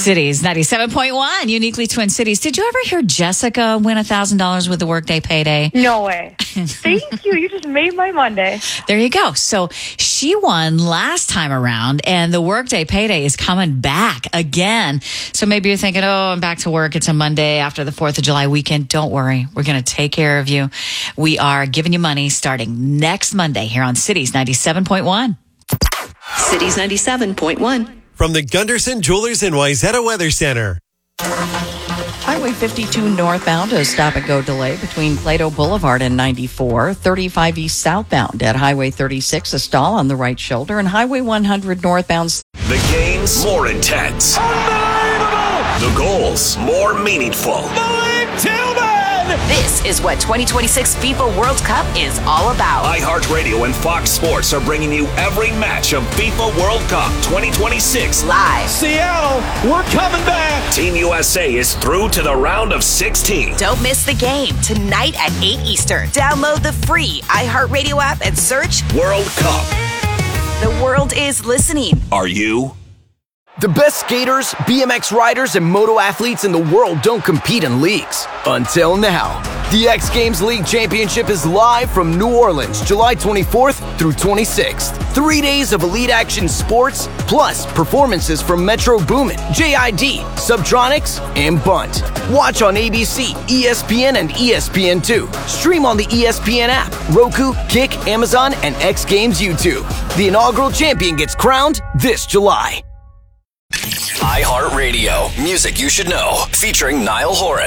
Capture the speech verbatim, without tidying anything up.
Cities ninety-seven point one, uniquely Twin Cities. Did you ever hear Jessica win one thousand dollars with the Workday Payday? No way. Thank you. You just made my Monday. There you go. So she won last time around, and the Workday Payday is coming back again. So maybe you're thinking, oh, I'm back to work. It's a Monday after the fourth of July weekend. Don't worry. We're going to take care of you. We are giving you money starting next Monday here on Cities ninety-seven point one. Cities ninety-seven point one. From the Gunderson Jewelers in Wayzata Weather Center. Highway fifty-two northbound, a stop-and-go delay between Plato Boulevard and ninety-four. thirty-five east southbound at Highway thirty-six, a stall on the right shoulder. And Highway one hundred northbound. The games more intense. Unbelievable! The goals more meaningful. Malik Tillman! This is what twenty twenty-six FIFA World Cup is all about. iHeartRadio and Fox Sports are bringing you every match of FIFA World Cup twenty twenty-six. Live. Seattle, we're coming back. Team U S A is through to the round of sixteen. Don't miss the game tonight at eight Eastern. Download the free iHeartRadio app and search World Cup. The world is listening. Are you? The best skaters, B M X riders, and moto athletes in the world don't compete in leagues. Until now. The X Games League Championship is live from New Orleans, July twenty-fourth through twenty-sixth. Three days of elite action sports, plus performances from Metro Boomin, J I D, Subtronics, and Bunt. Watch on A B C, E S P N, and E S P N two. Stream on the E S P N app, Roku, Kick, Amazon, and X Games YouTube. The inaugural champion gets crowned this July. iHeartRadio. Music you should know. Featuring Niall Horan.